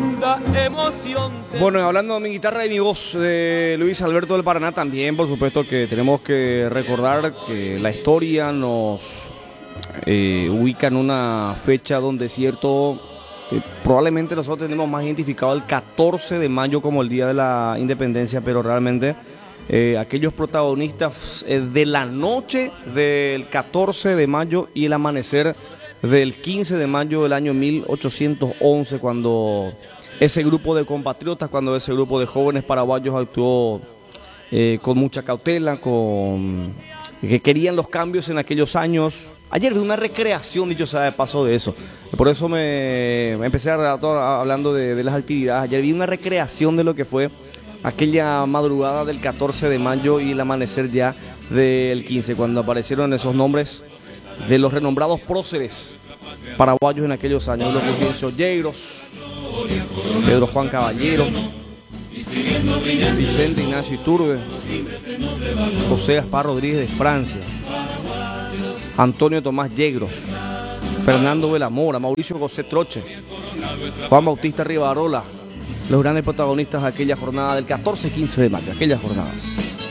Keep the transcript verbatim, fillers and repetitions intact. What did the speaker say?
profunda emoción. Bueno, hablando de mi guitarra y mi voz de Luis Alberto del Paraná, también por supuesto que tenemos que recordar que la historia nos eh, ubica en una fecha donde cierto, eh, probablemente nosotros tenemos más identificado el catorce de mayo como el Día de la Independencia, pero realmente eh, aquellos protagonistas eh, de la noche del catorce de mayo y el amanecer del quince de mayo del año mil ochocientos once, cuando ese grupo de compatriotas, cuando ese grupo de jóvenes paraguayos actuó eh, con mucha cautela, con que querían los cambios en aquellos años. Ayer vi una recreación, dicho sea de paso, de eso. Por eso me, me empecé a relatar hablando de, de las actividades. Ayer vi una recreación de lo que fue aquella madrugada del catorce de mayo y el amanecer ya del quince, cuando aparecieron esos nombres de los renombrados próceres paraguayos en aquellos años, los Fulgencio Yeiros, Pedro Juan Caballero, Vicente Ignacio Iturbe, José Gaspar Rodríguez de Francia, Antonio Tomás Yegros, Fernando Velamora, Mauricio José Troche, Juan Bautista Rivarola, los grandes protagonistas de aquella jornada del catorce quince de mayo, aquellas jornadas.